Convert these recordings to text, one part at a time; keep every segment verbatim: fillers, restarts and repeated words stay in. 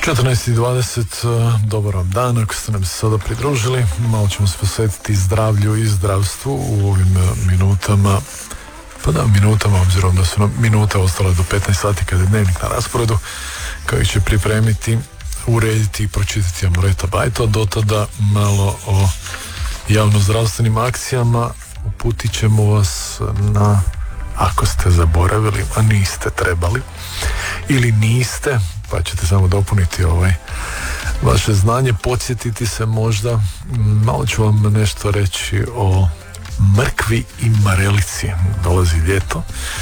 četrnaest i dvadeset, dobar vam dan, ako ste nam se sada pridružili, malo ćemo se posvetiti zdravlju i zdravstvu u ovim minutama, pa da, minutama, obzirom da su nam minute ostale do petnaest sati kada je dnevnik na rasporedu, koji će pripremiti, urediti i pročitati Amoreta Bajto. Do tada malo o javnozdravstvenim akcijama. Uputit ćemo vas na, ako ste zaboravili, a niste trebali, ili niste, pa ćete samo dopuniti ovaj vaše znanje, podsjetiti se možda. Malo ću vam nešto reći o mrkvi i marelici. Dolazi ljeto,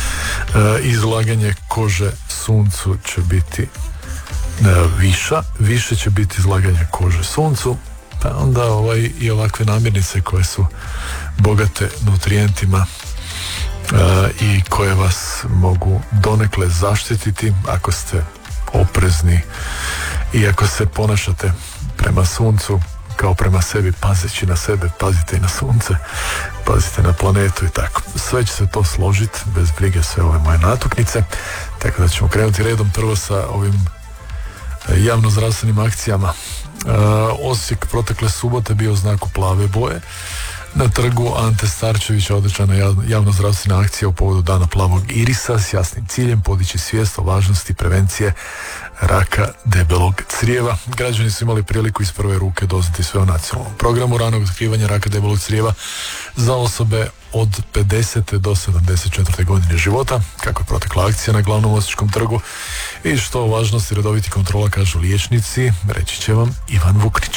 e, izlaganje kože suncu će biti e, viša, više će biti izlaganje kože suncu, pa onda ovaj, i ovakve namirnice koje su bogate nutrijentima e, i koje vas mogu donekle zaštititi ako ste oprezni i ako se ponašate prema suncu kao prema sebi, pazeći na sebe, pazite i na sunce, pazite na planetu i tako. Sve će se to složiti, bez brige, sve ove moje natuknice, tako da ćemo krenuti redom prvo sa ovim javnozdravstvenim akcijama. Uh, Osijek protekle subote bio u znaku plave boje. Na trgu Ante Starčevića održana javnozdravstvena akcija u povodu Dana plavog irisa s jasnim ciljem podići svijest o važnosti prevencije raka debelog crijeva. Građani su imali priliku iz prve ruke doznati sve o nacionalnom programu ranog otkrivanja raka debelog crijeva za osobe od pedesete do sedamdeset četvrte godine života, kako je protekla akcija na glavnom Osječkom trgu i što o važnosti redovitih kontrola kažu liječnici, reći će vam Ivan Vuknić.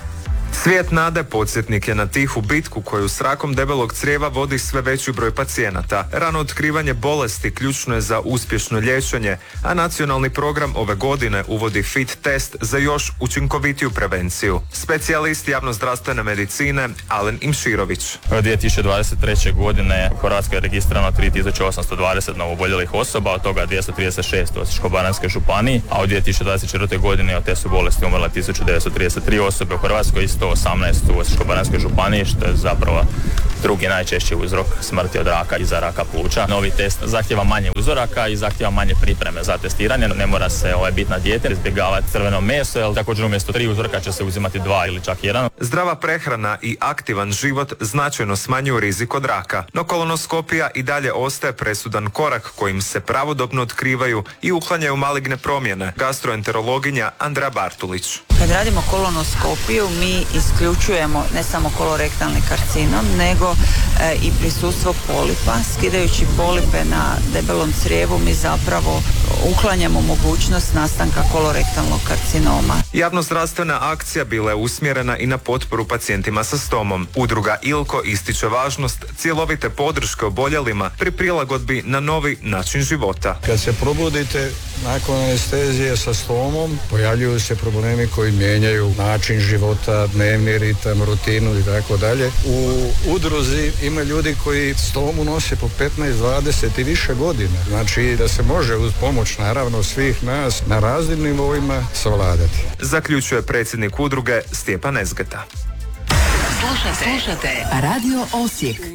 Svijet nade podsjetnik je na tihu bitku koju s rakom debelog crijeva vodi sve veći broj pacijenata. Rano otkrivanje bolesti ključno je za uspješno liječenje, a nacionalni program ove godine uvodi fit test za još učinkovitiju prevenciju. Specijalist javnozdravstvene medicine Alen Imširović. dvije tisuće dvadeset treće. godine u Hrvatskoj je registrirano tri tisuće osamsto dvadeset novooboljelih osoba, od toga dvjesto trideset šest u Osječko-baranjskoj županiji, a u dvije tisuće dvadeset četvrte. godine od te su bolesti umrle tisuću devetsto trideset tri osobe u Hrvatskoj i sto osamnaest u Osječko-baranjskoj županiji, što je zapravo drugi najčešći uzrok smrti od raka iza raka pluća. Novi test zahtjeva manje uzoraka i zahtjeva manje pripreme za testiranje. Ne mora se ovaj bit na dijete, izbjegavati crveno meso, jer također umjesto tri uzorka će se uzimati dva ili čak jedan. Zdrava prehrana i aktivan život značajno smanjuju rizik od raka, no kolonoskopija i dalje ostaje presudan korak kojim se pravodobno otkrivaju i uklanjaju maligne promjene. Gastroenterologinja Andrea Bartulić. Kad radimo kolonoskopiju, mi isključujemo ne samo kolorektalni karcinom, nego e, i prisustvo polipa. Skidajući polipe na debelom crijevu, mi zapravo uklanjamo mogućnost nastanka kolorektalnog karcinoma. Javnozdravstvena akcija bila je usmjerena i na potporu pacijentima sa stomom. Udruga Ilko ističe važnost cjelovite podrške oboljelima pri prilagodbi na novi način života. Kad se probudite nakon anestezije sa stomom, pojavljuju se problemi koji mijenjaju način života, dnevni ritam, rutinu i tako dalje. U udruzi ima ljudi koji stomu nose po petnaest, dvadeset i više godina. Znači da se može uz pomoć naravno svih nas na raznim nivoima savladati. Zaključuje predsjednik udruge Stjepan Ezgeta. Slušate, slušate Radio Osijek